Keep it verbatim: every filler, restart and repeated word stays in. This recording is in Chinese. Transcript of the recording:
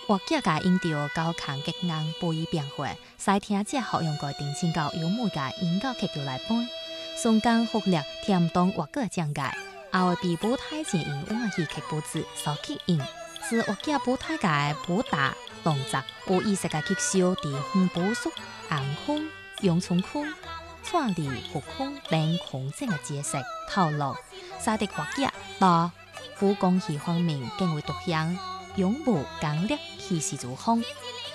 活脚甲引导高亢激昂不以变化，使听者学用个定情到幽默甲引导客流来搬，松江福力添动活脚讲解，后被舞台前因欢喜客布置所吸引，是活脚舞台界舞打动作有意识甲吸收伫黄埔属红区、永春区、创立福区等空间的角色套路，使得活脚到武功戏方面更为独享。勇武刚烈，气势如风。